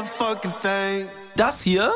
Das hier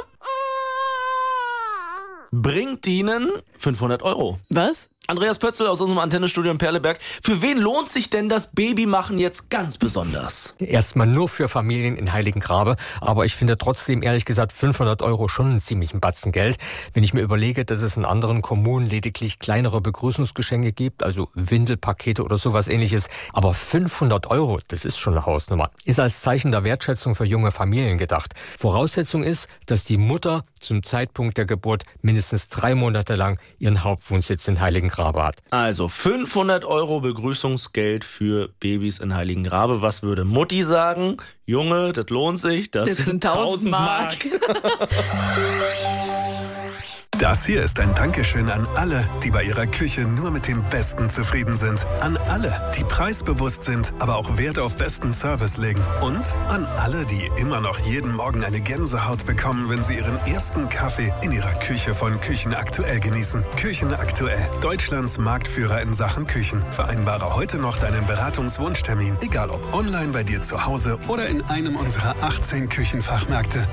bringt Ihnen 500 Euro. Was? Andreas Pötzl aus unserem Antennestudio in Perleberg. Für wen lohnt sich denn das Babymachen jetzt ganz besonders? Erstmal nur für Familien in Heiligengrabe, aber ich finde trotzdem, ehrlich gesagt, 500 Euro schon einen ziemlichen Batzen Geld. Wenn ich mir überlege, dass es in anderen Kommunen lediglich kleinere Begrüßungsgeschenke gibt, also Windelpakete oder sowas ähnliches, aber 500 Euro, das ist schon eine Hausnummer. Ist als Zeichen der Wertschätzung für junge Familien gedacht. Voraussetzung ist, dass die Mutter zum Zeitpunkt der Geburt mindestens 3 Monate lang ihren Hauptwohnsitz in Heiligengrabe hat. Also 500 Euro Begrüßungsgeld für Babys in Heiligengrabe. Was würde Mutti sagen? Junge, das lohnt sich. Das sind 1000 Mark. Das hier ist ein Dankeschön an alle, die bei ihrer Küche nur mit dem Besten zufrieden sind. An alle, die preisbewusst sind, aber auch Wert auf besten Service legen. Und an alle, die immer noch jeden Morgen eine Gänsehaut bekommen, wenn sie ihren ersten Kaffee in ihrer Küche von Küchen Aktuell genießen. Küchen Aktuell, Deutschlands Marktführer in Sachen Küchen. Vereinbare heute noch deinen Beratungswunschtermin, egal ob online bei dir zu Hause oder in einem unserer 18 Küchenfachmärkte.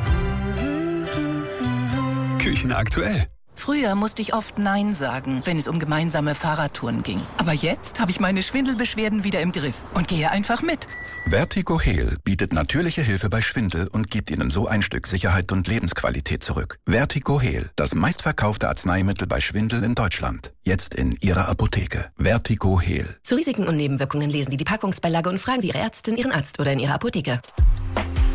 Küchen Aktuell. Früher musste ich oft Nein sagen, wenn es um gemeinsame Fahrradtouren ging. Aber jetzt habe ich meine Schwindelbeschwerden wieder im Griff und gehe einfach mit. Vertigo Heal bietet natürliche Hilfe bei Schwindel und gibt Ihnen so ein Stück Sicherheit und Lebensqualität zurück. Vertigo Heal, das meistverkaufte Arzneimittel bei Schwindel in Deutschland. Jetzt in Ihrer Apotheke. Vertigo Heal. Zu Risiken und Nebenwirkungen lesen Sie die Packungsbeilage und fragen Sie Ihre Ärztin, Ihren Arzt oder in Ihrer Apotheke.